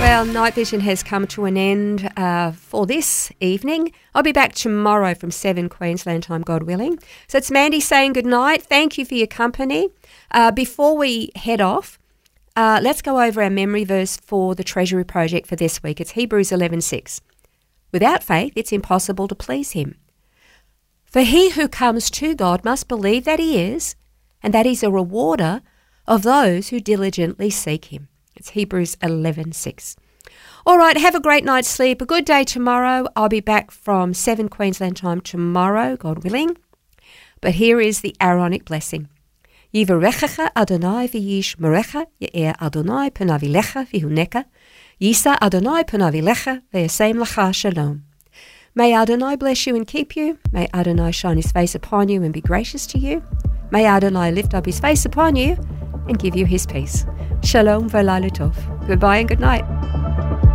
Well, Night Vision has come to an end for this evening. I'll be back tomorrow from 7 Queensland time, God willing. So it's Mandy saying good night. Thank you for your company. Before we head off, let's go over our memory verse for the Treasury Project for this week. It's Hebrews 11:6. Without faith, it's impossible to please him. For he who comes to God must believe that he is, and that he's a rewarder of those who diligently seek him. It's Hebrews 11:6. All right, have a great night's sleep. A good day tomorrow. I'll be back from 7 Queensland time tomorrow, God willing. But here is the Aaronic blessing. Yivarechecha Adonai v'yishmerecha, Ye'er Adonai panav ilecha v'huneka, Yisa Adonai panav ilecha v'yasem lecha shalom. May Adonai bless you and keep you. May Adonai shine his face upon you and be gracious to you. May Adonai lift up his face upon you and give you his peace. Shalom v'laila tov. Goodbye and good night.